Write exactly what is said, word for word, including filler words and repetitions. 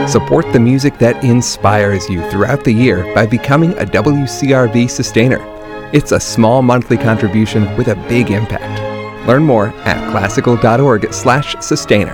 Support the music that inspires you throughout the year by becoming a W C R V sustainer. It's a small monthly contribution with a big impact. Learn more at classical dot org slash sustainer.